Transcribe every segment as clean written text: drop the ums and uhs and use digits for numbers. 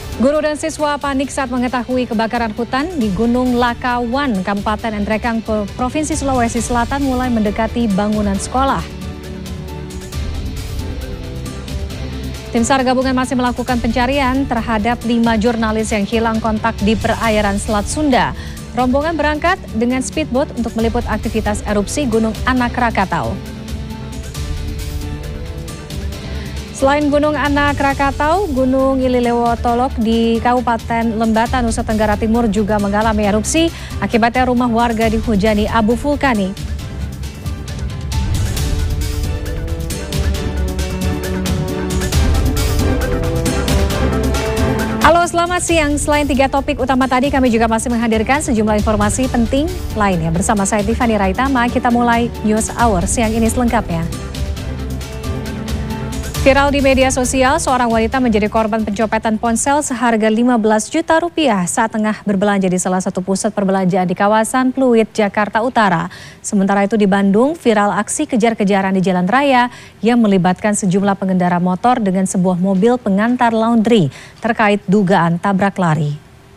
Guru dan siswa panik saat mengetahui kebakaran hutan di Gunung Lakawan, Kabupaten Nrekang, Provinsi Sulawesi Selatan mulai mendekati bangunan sekolah. Tim SAR gabungan masih melakukan pencarian terhadap 5 jurnalis yang hilang kontak di perairan Selat Sunda. Rombongan berangkat dengan speedboat untuk meliput aktivitas erupsi Gunung Anak Rakatau. Selain Gunung Anak Rakatau, Gunung Ililewotolok di Kabupaten Lembata, Nusa Tenggara Timur juga mengalami erupsi. Akibatnya rumah warga dihujani abu vulkanik. Halo, selamat siang. Selain 3 topik utama tadi, kami juga masih menghadirkan sejumlah informasi penting lainnya. Bersama saya Tiffany Raitama, kita mulai News Hour siang ini selengkapnya. Viral di media sosial, seorang wanita menjadi korban pencopetan ponsel seharga 15 juta rupiah saat tengah berbelanja di salah satu pusat perbelanjaan di kawasan Pluit, Jakarta Utara. Sementara itu di Bandung, viral aksi kejar-kejaran di jalan raya yang melibatkan sejumlah pengendara motor dengan sebuah mobil pengantar laundry terkait dugaan tabrak lari.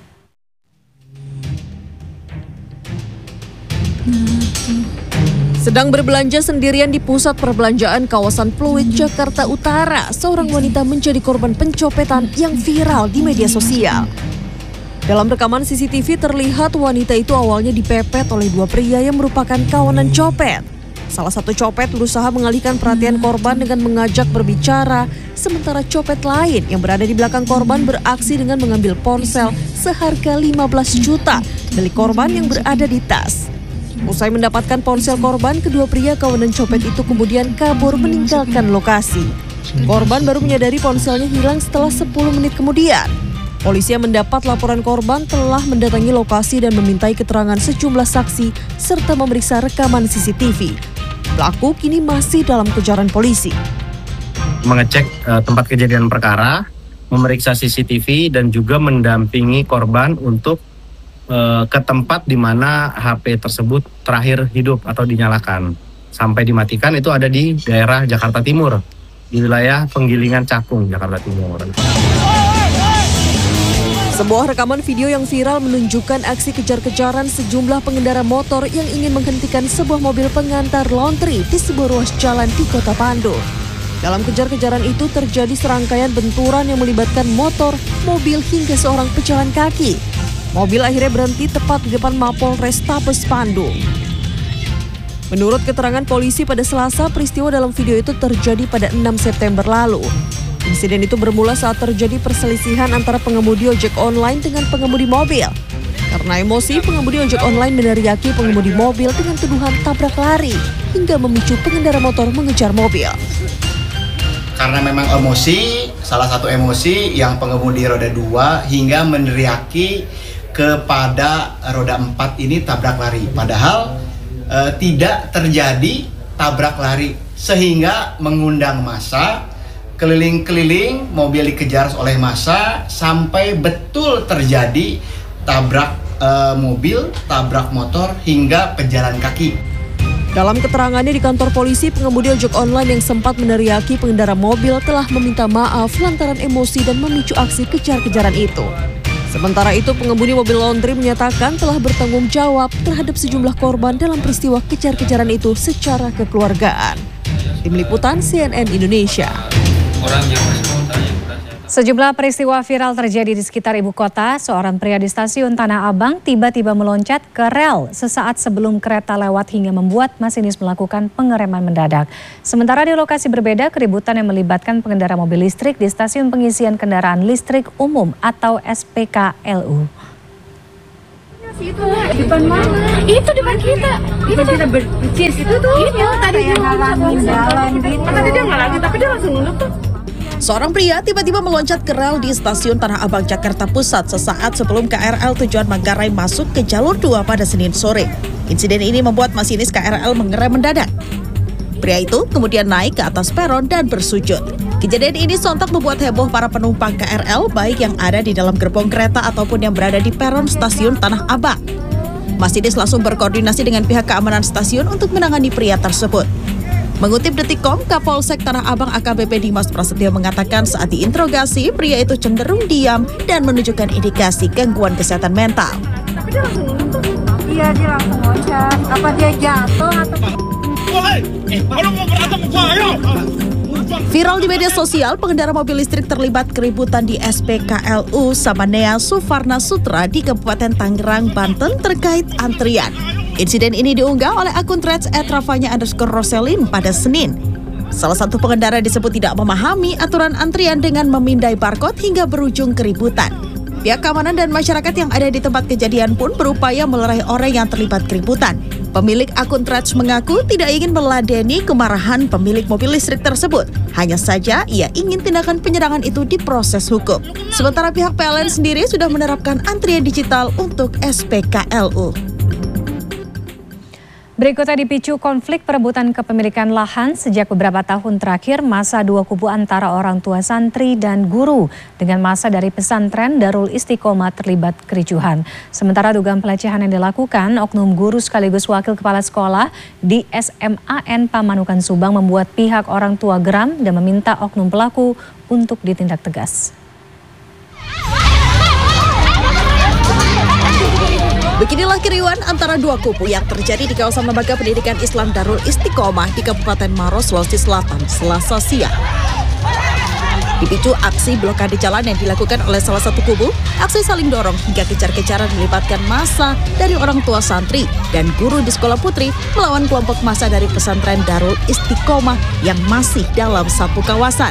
Sedang berbelanja sendirian di pusat perbelanjaan kawasan Pluit, Jakarta Utara, seorang wanita menjadi korban pencopetan yang viral di media sosial. Dalam rekaman CCTV terlihat wanita itu awalnya dipepet oleh 2 pria yang merupakan kawanan copet. Salah satu copet berusaha mengalihkan perhatian korban dengan mengajak berbicara, sementara copet lain yang berada di belakang korban beraksi dengan mengambil ponsel seharga 15 juta milik korban yang berada di tas. Usai mendapatkan ponsel korban, kedua pria kawanan copet itu kemudian kabur meninggalkan lokasi. Korban baru menyadari ponselnya hilang setelah 10 menit kemudian. Polisi yang mendapat laporan korban telah mendatangi lokasi dan memintai keterangan sejumlah saksi serta memeriksa rekaman CCTV. Pelaku kini masih dalam kejaran polisi. Mengecek tempat kejadian perkara, memeriksa CCTV dan juga mendampingi korban untuk ke tempat di mana HP tersebut terakhir hidup atau dinyalakan. Sampai dimatikan itu ada di daerah Jakarta Timur, di wilayah Penggilingan Cakung, Jakarta Timur. Sebuah rekaman video yang viral menunjukkan aksi kejar-kejaran sejumlah pengendara motor yang ingin menghentikan sebuah mobil pengantar laundry di sebuah ruas jalan di Kota Bandung. Dalam kejar-kejaran itu terjadi serangkaian benturan yang melibatkan motor, mobil hingga seorang pejalan kaki. Mobil akhirnya berhenti tepat di depan Mapolres Tabes Bandung. Menurut keterangan polisi pada Selasa, peristiwa dalam video itu terjadi pada 6 September lalu. Insiden itu bermula saat terjadi perselisihan antara pengemudi ojek online dengan pengemudi mobil. Karena emosi, pengemudi ojek online meneriaki pengemudi mobil dengan tuduhan tabrak lari hingga memicu pengendara motor mengejar mobil. Karena memang emosi, salah satu emosi yang pengemudi roda 2 hingga meneriaki kepada roda 4 ini tabrak lari. Padahal tidak terjadi tabrak lari sehingga mengundang massa, keliling-keliling mobil dikejar oleh massa sampai betul terjadi tabrak mobil, tabrak motor hingga pejalan kaki. Dalam keterangannya di kantor polisi, pengemudi ojek online yang sempat meneriaki pengendara mobil telah meminta maaf lantaran emosi dan memicu aksi kejar-kejaran itu. Sementara itu, pengemudi mobil laundry menyatakan telah bertanggung jawab terhadap sejumlah korban dalam peristiwa kejar-kejaran itu secara kekeluargaan. Tim Liputan CNN Indonesia. Sejumlah peristiwa viral terjadi di sekitar ibu kota. Seorang pria di stasiun Tanah Abang tiba-tiba meloncat ke rel sesaat sebelum kereta lewat hingga membuat masinis melakukan pengereman mendadak. Sementara di lokasi berbeda, keributan yang melibatkan pengendara mobil listrik di stasiun pengisian kendaraan listrik umum atau SPKLU. Itu depan mana? Itu depan kita. Itu kita bercis itu tuh. Itu tadi dia ngalamin jalan gitu. Tadi dia ngalangin tapi dia langsung nunduk tuh. Seorang pria tiba-tiba meloncat ke rel di stasiun Tanah Abang, Jakarta Pusat sesaat sebelum KRL tujuan Manggarai masuk ke jalur 2 pada Senin sore. Insiden ini membuat masinis KRL mengerem mendadak. Pria itu kemudian naik ke atas peron dan bersujud. Kejadian ini sontak membuat heboh para penumpang KRL, baik yang ada di dalam gerbong kereta ataupun yang berada di peron stasiun Tanah Abang. Masinis langsung berkoordinasi dengan pihak keamanan stasiun untuk menangani pria tersebut. Mengutip Detikcom, Kapolsek Tanah Abang AKBP Dimas Prasetyo mengatakan saat diinterogasi, pria itu cenderung diam dan menunjukkan indikasi gangguan kesehatan mental. Tapi dia langsung untung. Iya, dia langsung loncat. Apa dia jatuh atau... Viral di media sosial, pengendara mobil listrik terlibat keributan di SPKLU Samanea Suvarna Sutra di Kabupaten Tangerang, Banten terkait antrian. Insiden ini diunggah oleh akun threads @rafanya_roselin pada Senin. Salah satu pengendara disebut tidak memahami aturan antrian dengan memindai barcode hingga berujung keributan. Pihak keamanan dan masyarakat yang ada di tempat kejadian pun berupaya melerai orang yang terlibat keributan. Pemilik akun threads mengaku tidak ingin meladeni kemarahan pemilik mobil listrik tersebut. Hanya saja ia ingin tindakan penyerangan itu diproses hukum. Sementara pihak PLN sendiri sudah menerapkan antrian digital untuk SPKLU. Berikutnya dipicu konflik perebutan kepemilikan lahan sejak beberapa tahun terakhir masa dua kubu antara orang tua santri dan guru dengan masa dari pesantren Darul Istiqomah terlibat kericuhan. Sementara dugaan pelecehan yang dilakukan oknum guru sekaligus wakil kepala sekolah di SMAN Pamanukan Subang membuat pihak orang tua geram dan meminta oknum pelaku untuk ditindak tegas. Beginilah keriuhan antara dua kubu yang terjadi di kawasan Lembaga Pendidikan Islam Darul Istiqomah di Kabupaten Maros, Sulawesi Selatan, Selasa siang. Dipicu aksi blokade jalan yang dilakukan oleh salah satu kubu, aksi saling dorong hingga kejar-kejaran melibatkan massa dari orang tua santri dan guru di sekolah putri melawan kelompok massa dari pesantren Darul Istiqomah yang masih dalam satu kawasan.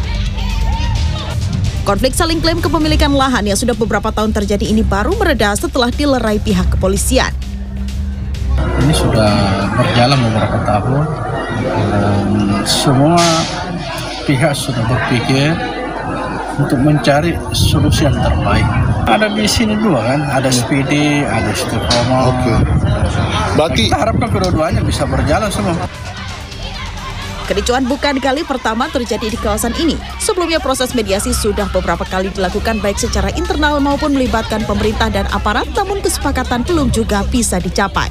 Konflik saling klaim kepemilikan lahan yang sudah beberapa tahun terjadi ini baru mereda setelah dilerai pihak kepolisian. Ini sudah berjalan beberapa tahun dan semua pihak sudah berpikir untuk mencari solusi yang terbaik. Ada di sini dua kan, ada SPD, ada Istiqomah. Oke. Berarti kita harapkan kedua-duanya bisa berjalan semua. Kericuhan bukan kali pertama terjadi di kawasan ini. Sebelumnya proses mediasi sudah beberapa kali dilakukan baik secara internal maupun melibatkan pemerintah dan aparat, namun kesepakatan belum juga bisa dicapai.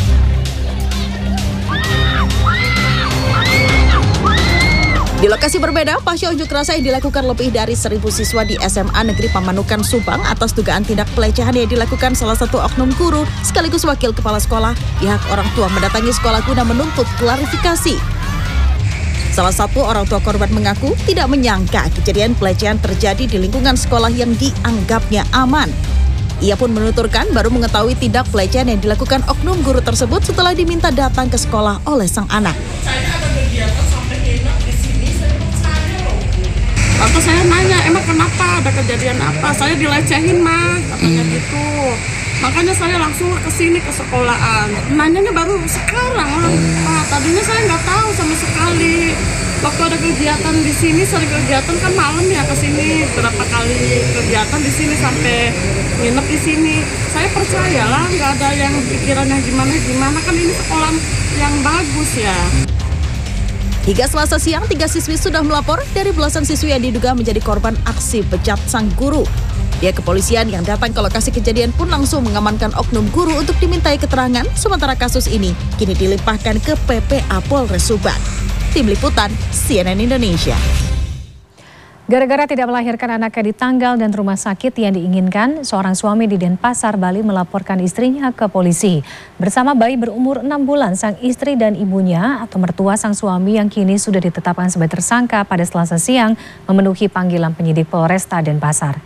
Di lokasi berbeda, pasca unjuk rasa yang dilakukan lebih dari 1.000 siswa di SMA Negeri Pamanukan Subang atas dugaan tindak pelecehan yang dilakukan salah satu oknum guru sekaligus wakil kepala sekolah. Pihak orang tua mendatangi sekolah guna menuntut klarifikasi. Salah satu orang tua korban mengaku tidak menyangka kejadian pelecehan terjadi di lingkungan sekolah yang dianggapnya aman. Ia pun menuturkan baru mengetahui tindak pelecehan yang dilakukan oknum guru tersebut setelah diminta datang ke sekolah oleh sang anak. Saya ada kegiatan sampai nginep di sini, saya percaya loh. Lalu saya nanya, emang kenapa, ada kejadian apa? Saya dilecehin mah, katanya gitu. Makanya saya langsung ke sini ke sekolahan. Nanyanya baru sekarang. Tadinya saya nggak tahu sama sekali. Waktu ada kegiatan di sini, sering kegiatan kan malam ya ke sini. Berapa kali kegiatan di sini sampai nginep di sini. Saya percayalah nggak ada yang pikirannya gimana kan ini sekolah yang bagus ya. Hingga Selasa siang, 3 siswi sudah melapor dari belasan siswi yang diduga menjadi korban aksi bejat sang guru. Pihak kepolisian yang datang ke lokasi kejadian pun langsung mengamankan oknum guru untuk dimintai keterangan, sementara kasus ini kini dilimpahkan ke PPA Polres Subang. Tim Liputan CNN Indonesia. Gara-gara tidak melahirkan anaknya di tanggal dan rumah sakit yang diinginkan, seorang suami di Denpasar, Bali melaporkan istrinya ke polisi. Bersama bayi berumur 6 bulan, sang istri dan ibunya atau mertua sang suami yang kini sudah ditetapkan sebagai tersangka pada Selasa siang memenuhi panggilan penyidik Polresta Denpasar.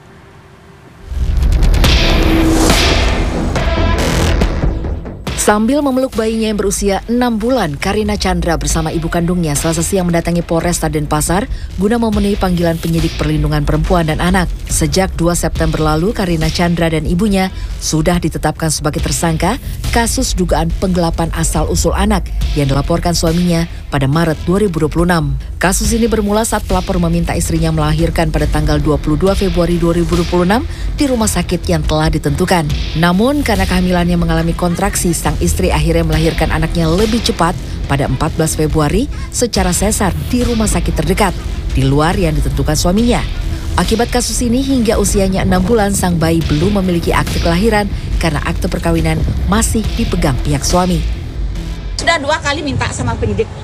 Sambil memeluk bayinya yang berusia 6 bulan, Karina Chandra bersama ibu kandungnya Selasa siang mendatangi Polresta Denpasar guna memenuhi panggilan penyidik perlindungan perempuan dan anak. Sejak 2 September lalu, Karina Chandra dan ibunya sudah ditetapkan sebagai tersangka kasus dugaan penggelapan asal-usul anak yang dilaporkan suaminya pada Maret 2026. Kasus ini bermula saat pelapor meminta istrinya melahirkan pada tanggal 22 Februari 2026 di rumah sakit yang telah ditentukan. Namun karena kehamilannya mengalami kontraksi, sang istri akhirnya melahirkan anaknya lebih cepat pada 14 Februari secara sesar di rumah sakit terdekat, di luar yang ditentukan suaminya. Akibat kasus ini hingga usianya 6 bulan sang bayi belum memiliki akte kelahiran karena akte perkawinan masih dipegang pihak suami. Sudah 2 kali minta sama penyidik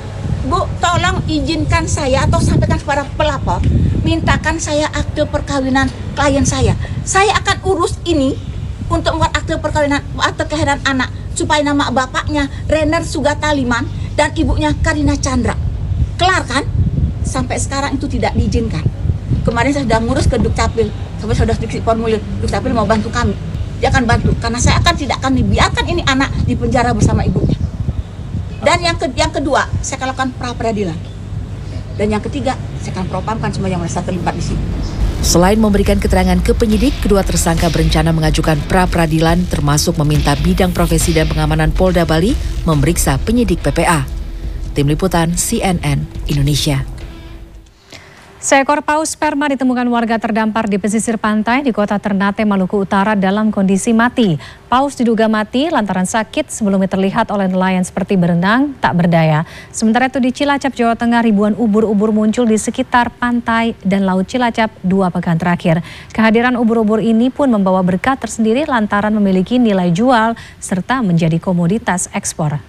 Bu, tolong izinkan saya atau sampaikan kepada pelapor, mintakan saya akte perkawinan klien saya. Saya akan urus ini untuk membuat akte perkawinan, akte kelahiran anak, supaya nama bapaknya Renner Sugata Liman dan ibunya Karina Chandra. Kelar kan? Sampai sekarang itu tidak diizinkan. Kemarin saya sudah ngurus ke Dukcapil, sampai saya sudah dikasih formulir, Dukcapil mau bantu kami. Dia akan bantu, karena saya tidak akan dibiarkan ini anak di penjara bersama ibunya. Dan yang kedua, saya akan lakukan pra-peradilan. Dan yang ketiga, saya akan propamkan semua yang merasa terlibat di sini. Selain memberikan keterangan ke penyidik, kedua tersangka berencana mengajukan pra-peradilan termasuk meminta bidang profesi dan pengamanan Polda Bali memeriksa penyidik PPA. Tim Liputan CNN Indonesia. Seekor paus sperma ditemukan warga terdampar di pesisir pantai di kota Ternate, Maluku Utara dalam kondisi mati. Paus diduga mati lantaran sakit sebelumnya terlihat oleh nelayan seperti berenang tak berdaya. Sementara itu di Cilacap, Jawa Tengah, ribuan ubur-ubur muncul di sekitar pantai dan Laut Cilacap 2 pekan terakhir. Kehadiran ubur-ubur ini pun membawa berkah tersendiri lantaran memiliki nilai jual serta menjadi komoditas ekspor.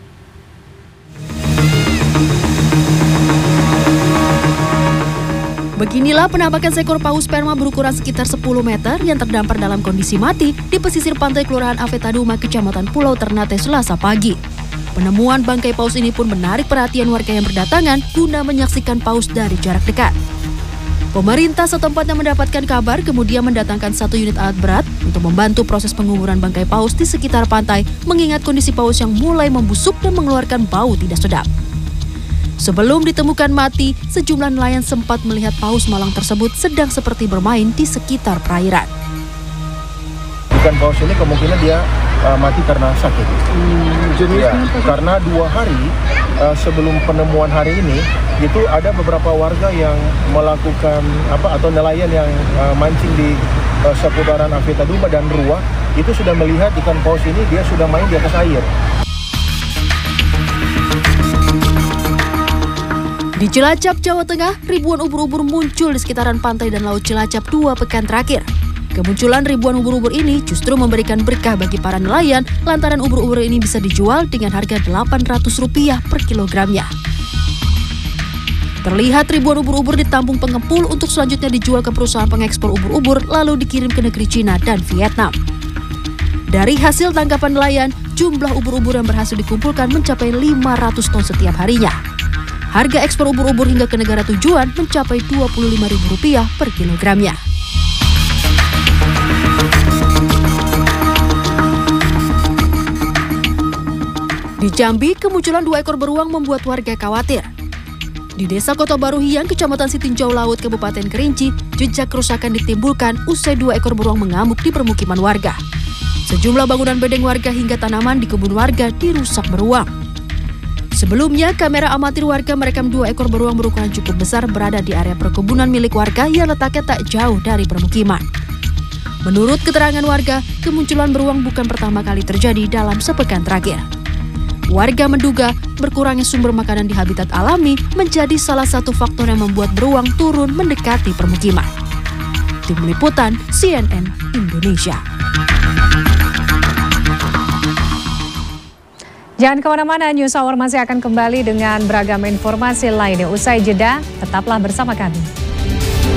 Beginilah penampakan seekor paus sperma berukuran sekitar 10 meter yang terdampar dalam kondisi mati di pesisir pantai Kelurahan Avetaduma, Kecamatan Pulau Ternate, Selasa pagi. Penemuan bangkai paus ini pun menarik perhatian warga yang berdatangan guna menyaksikan paus dari jarak dekat. Pemerintah setempat yang mendapatkan kabar kemudian mendatangkan 1 unit alat berat untuk membantu proses penguburan bangkai paus di sekitar pantai, mengingat kondisi paus yang mulai membusuk dan mengeluarkan bau tidak sedap. Sebelum ditemukan mati, sejumlah nelayan sempat melihat paus malang tersebut sedang seperti bermain di sekitar perairan. Ikan paus ini kemungkinan dia mati karena sakit. Karena 2 hari sebelum penemuan hari ini, itu ada beberapa warga yang melakukan atau nelayan yang mancing di seputaran Avetaduma dan Rua, itu sudah melihat ikan paus ini dia sudah main di atas air. Di Cilacap, Jawa Tengah, ribuan ubur-ubur muncul di sekitaran pantai dan Laut Cilacap 2 pekan terakhir. Kemunculan ribuan ubur-ubur ini justru memberikan berkah bagi para nelayan lantaran ubur-ubur ini bisa dijual dengan harga Rp800 per kilogramnya. Terlihat ribuan ubur-ubur ditampung pengepul untuk selanjutnya dijual ke perusahaan pengekspor ubur-ubur lalu dikirim ke negeri Cina dan Vietnam. Dari hasil tangkapan nelayan, jumlah ubur-ubur yang berhasil dikumpulkan mencapai 500 ton setiap harinya. Harga ekspor ubur-ubur hingga ke negara tujuan mencapai Rp25.000 per kilogramnya. Di Jambi, kemunculan 2 ekor beruang membuat warga khawatir. Di Desa Kota Baru Hiang, Kecamatan Sitinjau Laut, Kabupaten Kerinci, jejak kerusakan ditimbulkan usai 2 ekor beruang mengamuk di permukiman warga. Sejumlah bangunan bedeng warga hingga tanaman di kebun warga dirusak beruang. Sebelumnya, kamera amatir warga merekam 2 ekor beruang berukuran cukup besar berada di area perkebunan milik warga yang letaknya tak jauh dari permukiman. Menurut keterangan warga, kemunculan beruang bukan pertama kali terjadi dalam sepekan terakhir. Warga menduga berkurangnya sumber makanan di habitat alami menjadi salah satu faktor yang membuat beruang turun mendekati permukiman. Tim Liputan CNN Indonesia. Jangan kemana-mana, News Hour masih akan kembali dengan beragam informasi lainnya. Usai jeda, tetaplah bersama kami.